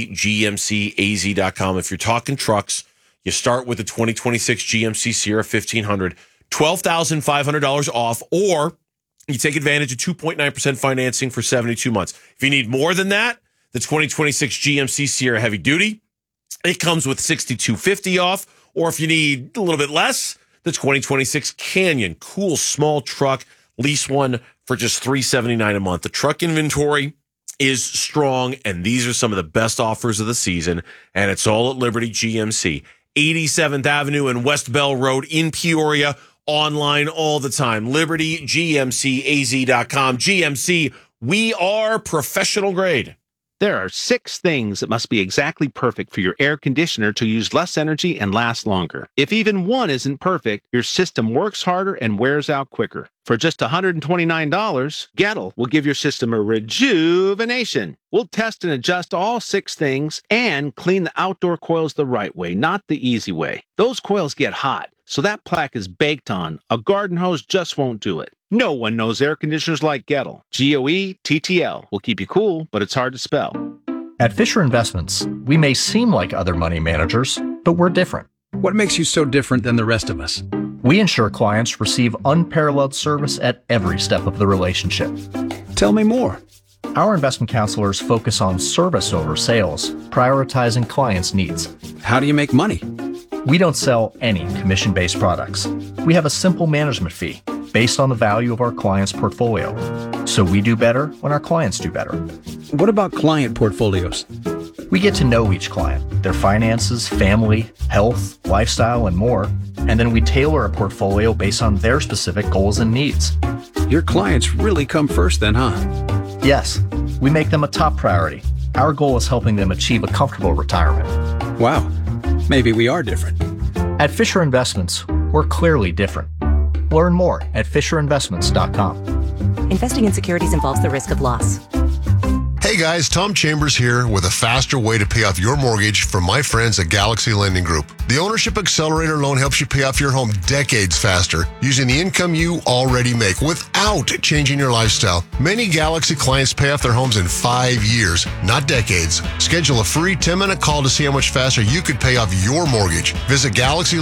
libertygmcaz.com. If you're talking trucks, you start with the 2026 GMC Sierra 1500, $12,500 off, or you take advantage of 2.9% financing for 72 months. If you need more than that, the 2026 GMC Sierra Heavy Duty, it comes with $6,250 off. Or if you need a little bit less, the 2026 Canyon, cool small truck, lease one for just $379 a month. The truck inventory is strong, and these are some of the best offers of the season, and it's all at Liberty GMC. 87th Avenue and West Bell Road in Peoria, online all the time. LibertyGMCAZ.com. GMC, we are professional grade. There are 6 things that must be exactly perfect for your air conditioner to use less energy and last longer. If even one isn't perfect, your system works harder and wears out quicker. For just $129, Gettle will give your system a rejuvenation. We'll test and adjust all 6 things and clean the outdoor coils the right way, not the easy way. Those coils get hot, so that plaque is baked on. A garden hose just won't do it. No one knows air conditioners like Gettle. GOETTL will keep you cool, but it's hard to spell. At Fisher Investments, we may seem like other money managers, but we're different. What makes you so different than the rest of us? We ensure clients receive unparalleled service at every step of the relationship. Tell me more. Our investment counselors focus on service over sales, prioritizing clients' needs. How do you make money? We don't sell any commission-based products. We have a simple management fee based on the value of our clients' portfolio. So we do better when our clients do better. What about client portfolios? We get to know each client, their finances, family, health, lifestyle, and more, and then we tailor a portfolio based on their specific goals and needs. Your clients really come first then, huh? Yes, we make them a top priority. Our goal is helping them achieve a comfortable retirement. Wow, maybe we are different. At Fisher Investments, we're clearly different. Learn more at FisherInvestments.com. Investing in securities involves the risk of loss. Hey guys, Tom Chambers here with a faster way to pay off your mortgage from my friends at Galaxy Lending Group. The Ownership Accelerator loan helps you pay off your home decades faster using the income you already make without changing your lifestyle. Many Galaxy clients pay off their homes in 5 years, not decades. Schedule a free 10-minute call to see how much faster you could pay off your mortgage. Visit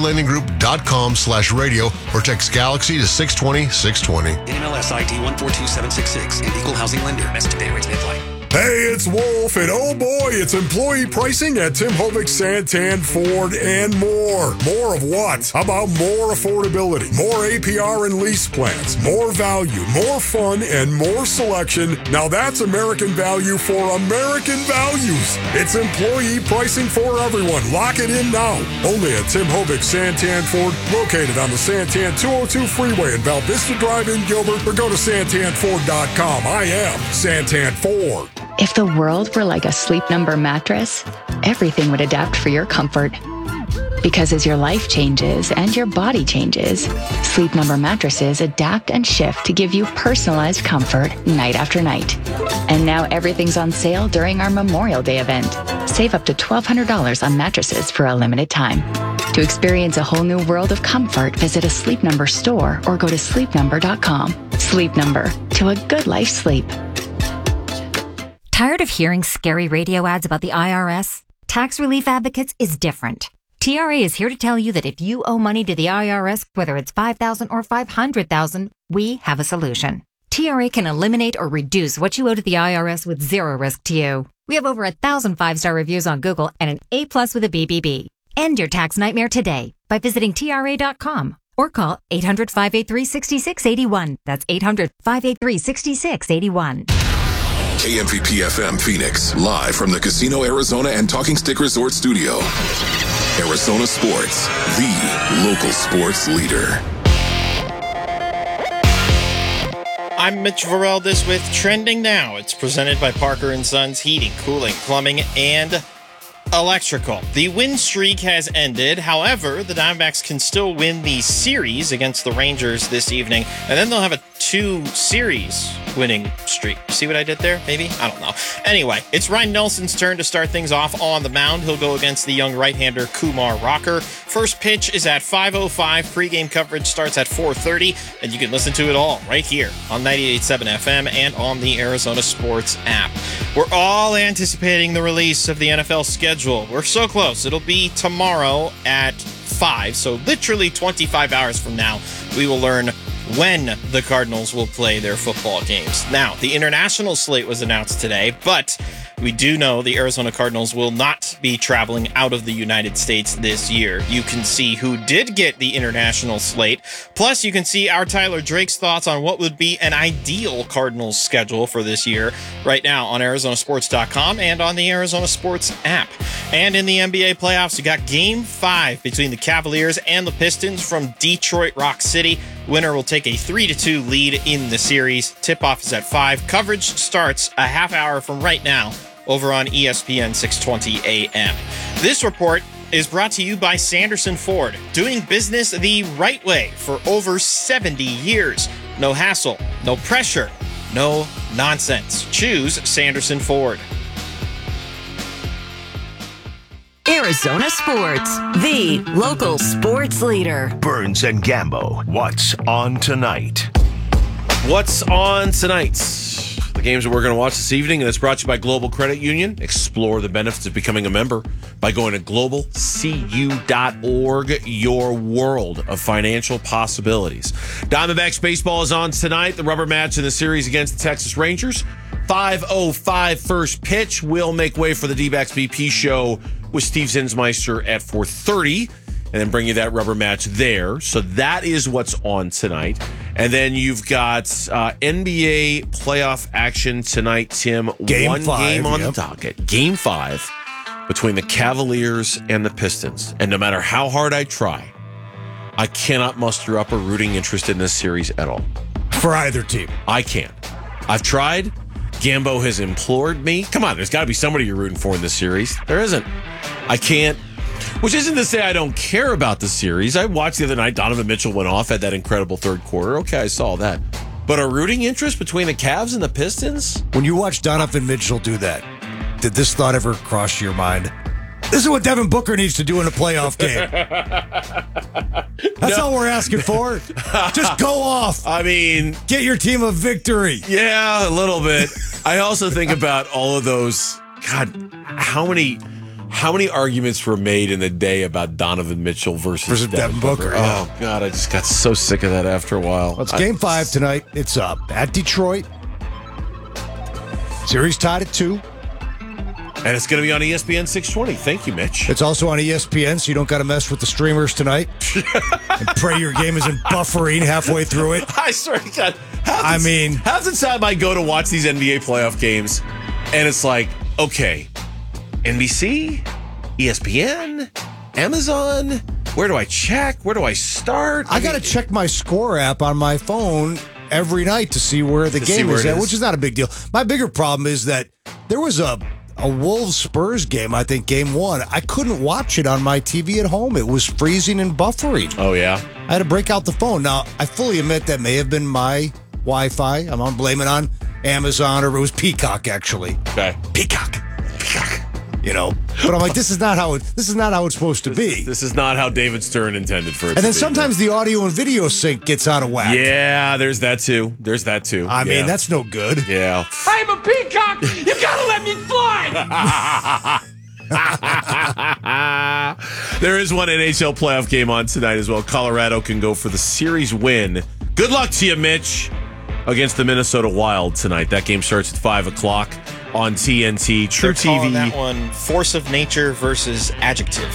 GalaxyLendingGroup.com/radio or text Galaxy to 620-620. NMLS ID 142766 and Equal Housing Lender. Message and data rates may apply. Hey, it's Wolf, and oh boy, it's employee pricing at Tim Hovick, Santan, Ford, and more. More of what? How about more affordability, more APR and lease plans, more value, more fun, and more selection? Now that's American value for American values. It's employee pricing for everyone. Lock it in now. Only at Tim Hovick, Santan, Ford, located on the Santan 202 freeway in Val Vista Drive in Gilbert, or go to santanford.com. I am Santan Ford. If the world were like a Sleep Number mattress, everything would adapt for your comfort. Because as your life changes and your body changes, Sleep Number mattresses adapt and shift to give you personalized comfort night after night. And now everything's on sale during our Memorial Day event. Save up to $1,200 on mattresses for a limited time. To experience a whole new world of comfort, visit a Sleep Number store or go to sleepnumber.com. Sleep Number, to a good life sleep. Tired of hearing scary radio ads about the IRS? Tax Relief Advocates is different. TRA is here to tell you that if you owe money to the IRS, whether it's $5,000 or $500,000, we have a solution. TRA can eliminate or reduce what you owe to the IRS with zero risk to you. We have over 1,000 5-star reviews on Google and an A+ with a BBB. End your tax nightmare today by visiting TRA.com or call 800-583-6681. That's 800-583-6681. KMVP FM Phoenix, live from the Casino Arizona and Talking Stick Resort Studio. Arizona Sports, the local sports leader. I'm Mitch Varel, with Trending Now. It's presented by Parker & Sons Heating, Cooling, Plumbing, and Electrical. The win streak has ended. However, the Diamondbacks can still win the series against the Rangers this evening, and then they'll have a 2-series winning streak. See what I did there? Maybe? I don't know. Anyway, it's Ryan Nelson's turn to start things off on the mound. He'll go against the young right-hander Kumar Rocker. First pitch is at 5:05. Pre-game coverage starts at 4:30, and you can listen to it all right here on 98.7 FM and on the Arizona Sports app. We're all anticipating the release of the NFL schedule. We're so close. It'll be tomorrow at 5, so literally 25 hours from now, we will learn when the Cardinals will play their football games. Now, the international slate was announced today, but we do know the Arizona Cardinals will not be traveling out of the United States this year. You can see who did get the international slate. Plus, you can see our Tyler Drake's thoughts on what would be an ideal Cardinals schedule for this year right now on ArizonaSports.com and on the Arizona Sports app. And in the NBA playoffs, you got Game 5 between the Cavaliers and the Pistons from Detroit Rock City. Winner will take a 3-2 lead in the series. Tip-off is at 5. Coverage starts a half hour from right now over on ESPN 620 AM. This report is brought to you by Sanderson Ford, doing business the right way for over 70 years. No hassle, no pressure, no nonsense. Choose Sanderson Ford. Arizona Sports, the local sports leader. Burns and Gambo, what's on tonight? What's on tonight? The games that we're going to watch this evening, and it's brought to you by Global Credit Union. Explore the benefits of becoming a member by going to globalcu.org, your world of financial possibilities. Diamondbacks baseball is on tonight. The rubber match in the series against the Texas Rangers. 5:05 first pitch will make way for the D-backs BP show with Steve Zinsmeister at 4:30, and then bring you that rubber match there. So that is what's on tonight. And then you've got NBA playoff action tonight, Tim. Game 5, game on the docket. Game 5 between the Cavaliers and the Pistons. And no matter how hard I try, I cannot muster up a rooting interest in this series at all. For either team. I can't. I've tried. Gambo has implored me. Come on, there's got to be somebody you're rooting for in this series. There isn't. I can't. Which isn't to say I don't care about the series. I watched the other night, Donovan Mitchell went off at that incredible third quarter. Okay, I saw that. But a rooting interest between the Cavs and the Pistons? When you watch Donovan Mitchell do that, did this thought ever cross your mind? This is what Devin Booker needs to do in a playoff game. That's all we're asking for. Just go off. I mean, get your team a victory. Yeah, a little bit. I also think about all of those. God, how many arguments were made in the day about Donovan Mitchell versus Devin Booker? Yeah. Oh, God, I just got so sick of that after a while. Well, it's Game 5 tonight. It's at Detroit. Series tied at 2. And it's going to be on ESPN 620. Thank you, Mitch. It's also on ESPN, so you don't got to mess with the streamers tonight. And pray your game isn't buffering halfway through it. I swear to God. Half the time I go to watch these NBA playoff games, and it's like, okay, NBC, ESPN, Amazon, where do I check? Where do I start? I got to check my score app on my phone every night to see where the game is at, which is not a big deal. My bigger problem is that there was a a Wolves-Spurs game, I think game 1, I couldn't watch it on my TV at home. It was freezing and buffering. Oh, yeah? I had to break out the phone. Now, I fully admit that may have been my Wi-Fi. I'm going to blame it on Amazon, or it was Peacock, actually. Okay. Peacock. You know, but I'm like, this is not how it's supposed to be. This is not how David Stern intended for it. And then sometimes the audio and video sync gets out of whack. Yeah, there's that too. I mean, that's no good. Yeah. I'm a peacock. You gotta let me fly. There is one NHL playoff game on tonight as well. Colorado can go for the series win. Good luck to you, Mitch, against the Minnesota Wild tonight. That game starts at 5 o'clock on TNT. True They're calling TV. that one force of nature versus adjective.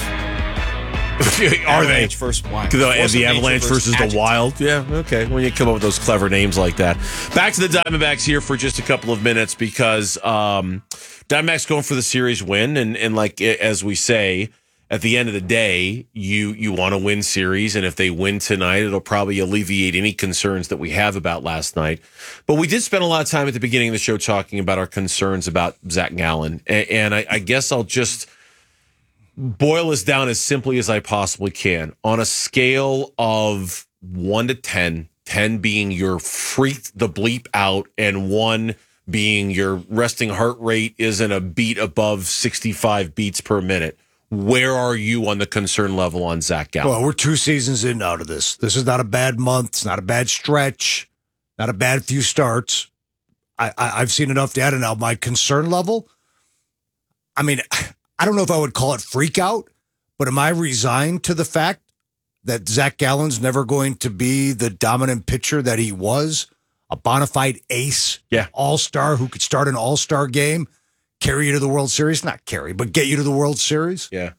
Are they? Versus Wild. The Avalanche versus the Wild? Yeah, okay. When you come up with those clever names like that. Back to the Diamondbacks here for just a couple of minutes because Diamondbacks going for the series win. And like as we say, at the end of the day, you want to win series. And if they win tonight, it'll probably alleviate any concerns that we have about last night. But we did spend a lot of time at the beginning of the show talking about our concerns about Zach Gallen. And I guess I'll just boil this down as simply as I possibly can. On a scale of 1 to 10, 10 being your freak the bleep out and 1 being your resting heart rate isn't a beat above 65 beats per minute, where are you on the concern level on Zach Gallen? Well, we're 2 seasons in out of this. This is not a bad month. It's not a bad stretch. Not a bad few starts. I've seen enough data now. My concern level, I mean, I don't know if I would call it freak out, but am I resigned to the fact that Zach Gallen's never going to be the dominant pitcher that he was? A bona fide ace, all-star who could start an all-star game, carry you to the World Series? Not carry, but get you to the World Series? Yeah.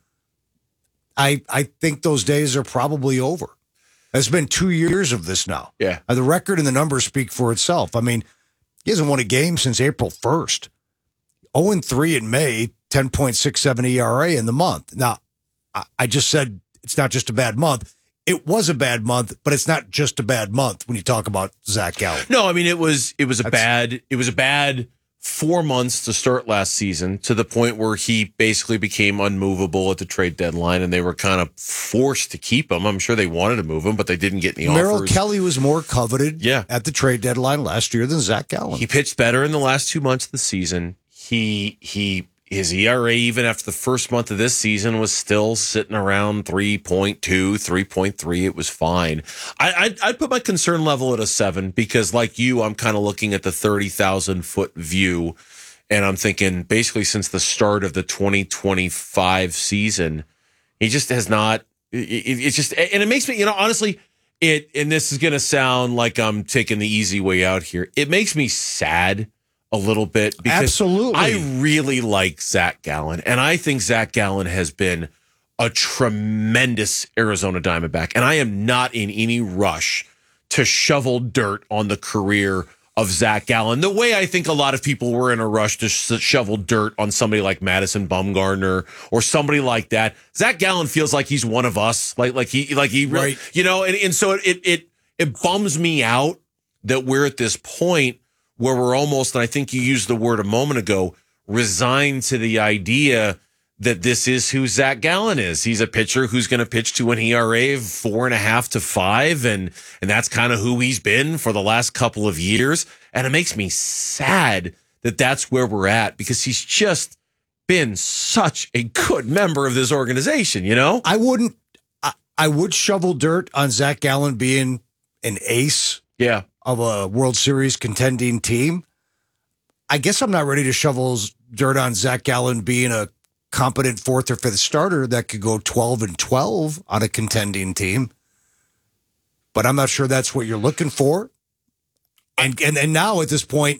I think those days are probably over. It's been 2 years of this now. Yeah. The record and the numbers speak for itself. I mean, he hasn't won a game since April 1st. 0-3 in May, 10.67 ERA in the month. Now, I just said it's not just a bad month. It was a bad month, but it's not just a bad month when you talk about Zach Gallen. No, I mean it was a bad 4 months to start last season, to the point where he basically became unmovable at the trade deadline, and they were kind of forced to keep him. I'm sure they wanted to move him, but they didn't get any Merrill offers. Kelly was more coveted at the trade deadline last year than Zach Gallen. He pitched better in the last 2 months of the season. His ERA, even after the first month of this season, was still sitting around 3.2, 3.3. It was fine. I'd put my concern level at a 7 because, like you, I'm kind of looking at the 30,000-foot view, and I'm thinking basically since the start of the 2025 season, he just has not. It's just, and it makes me, honestly, and this is going to sound like I'm taking the easy way out here. It makes me sad a little bit because absolutely, I really like Zach Gallen, and I think Zach Gallen has been a tremendous Arizona Diamondback, and I am not in any rush to shovel dirt on the career of Zach Gallen the way I think a lot of people were in a rush to shovel dirt on somebody like Madison Bumgarner or somebody like that. Zach Gallen feels like he's one of us, like he really, right. And so it bums me out that we're at this point where we're almost, and I think you used the word a moment ago, resigned to the idea that this is who Zach Gallen is. He's a pitcher who's going to pitch to an ERA of 4.5 to 5, and that's kind of who he's been for the last couple of years. And it makes me sad that that's where we're at because he's just been such a good member of this organization, I would shovel dirt on Zach Gallen being an ace. Yeah. Of a World Series contending team. I guess I'm not ready to shovel dirt on Zach Gallen being a competent 4th or 5th starter that could go 12-12 on a contending team. But I'm not sure that's what you're looking for. And now at this point,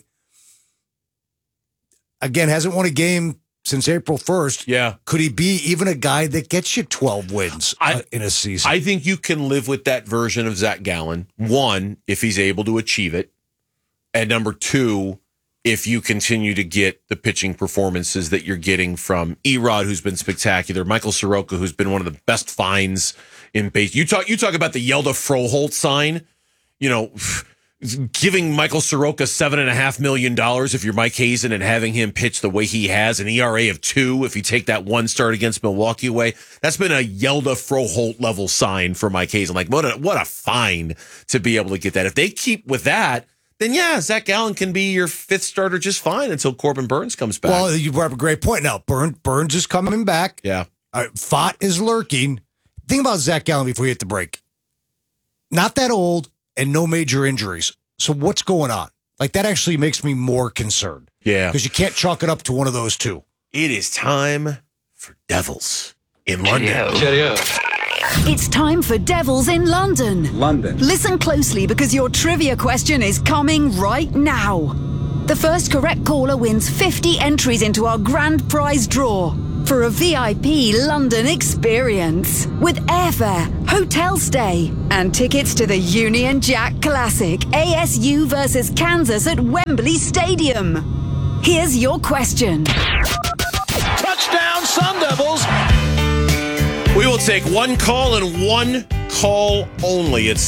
again, hasn't won a game since April 1st. Yeah. Could he be even a guy that gets you 12 wins in a season? I think you can live with that version of Zach Gallen. 1, if he's able to achieve it. And number 2, if you continue to get the pitching performances that you're getting from Erod, who's been spectacular, Michael Soroka, who's been one of the best finds in base. You talk about the Yelda Froholt sign. giving Michael Soroka $7.5 million if you're Mike Hazen and having him pitch the way he has, an ERA of 2 if you take that one start against Milwaukee away. That's been a Yelda Froholt level sign for Mike Hazen. Like, what a find to be able to get that. If they keep with that, then yeah, Zach Gallen can be your 5th starter just fine until Corbin Burns comes back. Well, you brought up a great point. Now, Burns is coming back. Yeah. Fott is lurking. Think about Zach Gallen before you hit the break. Not that old and no major injuries. So what's going on? Like, that actually makes me more concerned. Yeah. Because you can't chalk it up to one of those two. It is time for Devils in London. Cheerio. It's time for Devils in London. Listen closely because your trivia question is coming right now. The first correct caller wins 50 entries into our grand prize draw for a VIP London experience with airfare, hotel stay, and tickets to the Union Jack Classic ASU versus Kansas at Wembley Stadium. Here's your question. Touchdown, Sun Devils! We will take one call and one call only at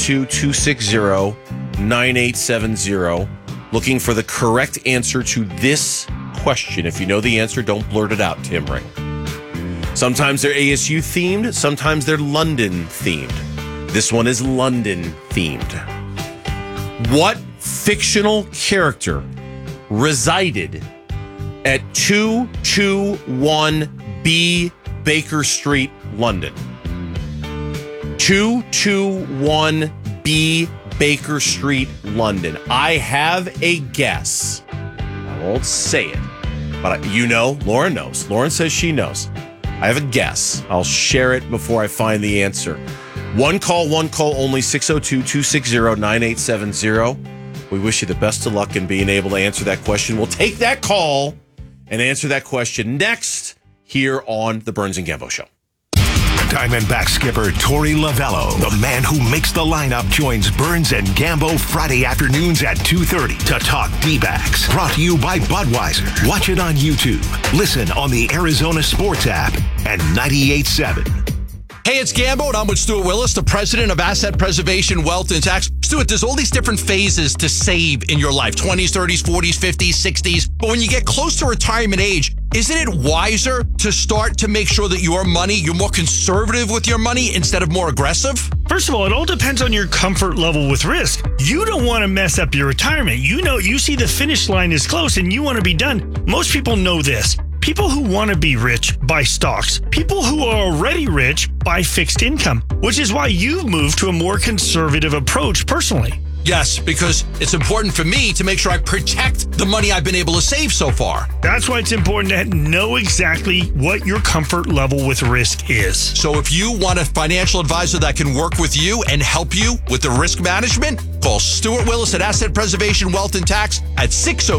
602-260-9870. Looking for the correct answer to this question. If you know the answer, don't blurt it out, Tim Ring. Sometimes they're ASU themed, sometimes they're London themed. This one is London themed. What fictional character resided at 221B Baker Street, London? 221B Baker Street, London. I have a guess. I won't say it, but Lauren knows. Lauren says she knows. I have a guess. I'll share it before I find the answer. One call only, 602-260-9870. We wish you the best of luck in being able to answer that question. We'll take that call and answer that question next here on the Burns and Gambo Show. Diamondback skipper Torey Lovello, the man who makes the lineup, joins Burns and Gambo Friday afternoons at 2:30 to talk D-backs. Brought to you by Budweiser. Watch it on YouTube. Listen on the Arizona Sports app and 98.7. Hey, it's Gambo, and I'm with Stuart Willis, the president of Asset Preservation Wealth and Tax. Stuart, there's all these different phases to save in your life, 20s, 30s, 40s, 50s, 60s. But when you get close to retirement age, isn't it wiser to start to make sure that you're more conservative with your money instead of more aggressive? First of all, it all depends on your comfort level with risk. You don't want to mess up your retirement. You see the finish line is close and you want to be done. Most people know this. People who want to be rich buy stocks. People who are already rich buy fixed income, which is why you've moved to a more conservative approach personally. Yes, because it's important for me to make sure I protect the money I've been able to save so far. That's why it's important to know exactly what your comfort level with risk is. So if you want a financial advisor that can work with you and help you with the risk management, call Stuart Willis at Asset Preservation Wealth and Tax at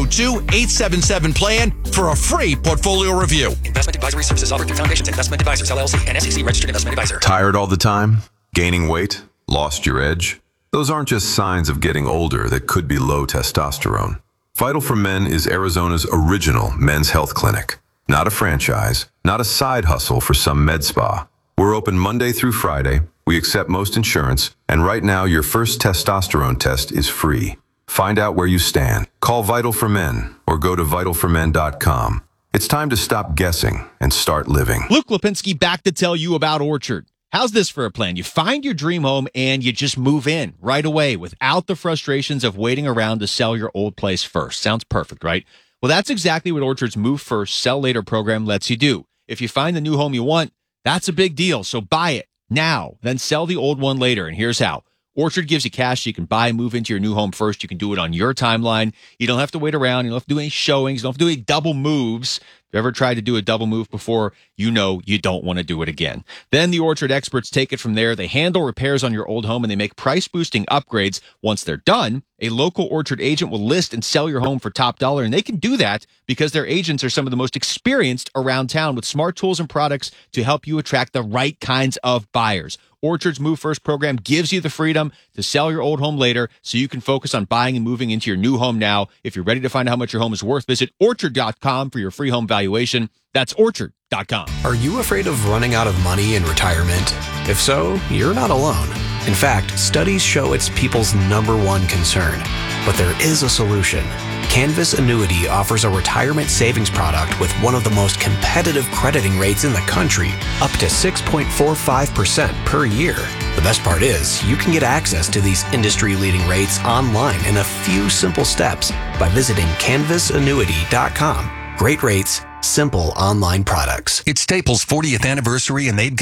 602-877-PLAN for a free portfolio review. Investment advisory services offered through Foundations Investment Advisors, LLC, and SEC registered investment advisor. Tired all the time? Gaining weight? Lost your edge? Those aren't just signs of getting older that could be low testosterone. Vital for Men is Arizona's original men's health clinic. Not a franchise, not a side hustle for some med spa. We're open Monday through Friday. We accept most insurance, and right now your first testosterone test is free. Find out where you stand. Call Vital for Men or go to vitalformen.com. It's time to stop guessing and start living. Luke Lipinski back to tell you about Orchard. How's this for a plan? You find your dream home and you just move in right away without the frustrations of waiting around to sell your old place first. Sounds perfect, right? Well, that's exactly what Orchard's Move First, Sell Later program lets you do. If you find the new home you want, that's a big deal. So buy it now, then sell the old one later. And here's how. Orchard gives you cash so you can buy and move into your new home first. You can do it on your timeline. You don't have to wait around. You don't have to do any showings. You don't have to do any double moves. If you ever tried to do a double move before, you know you don't want to do it again. Then the Orchard experts take it from there. They handle repairs on your old home and they make price-boosting upgrades. Once they're done, a local Orchard agent will list and sell your home for top dollar. And they can do that because their agents are some of the most experienced around town with smart tools and products to help you attract the right kinds of buyers. Orchard's Move First program gives you the freedom to sell your old home later so you can focus on buying and moving into your new home now. If you're ready to find out how much your home is worth, visit Orchard.com for your free home valuation. That's Orchard.com. Are you afraid of running out of money in retirement? If so, you're not alone. In fact, studies show it's people's number one concern. But there is a solution. Canvas Annuity offers a retirement savings product with one of the most competitive crediting rates in the country, up to 6.45% per year. The best part is, you can get access to these industry-leading rates online in a few simple steps by visiting canvasannuity.com. Great rates, simple online products. It's Staples' 40th anniversary, and they've got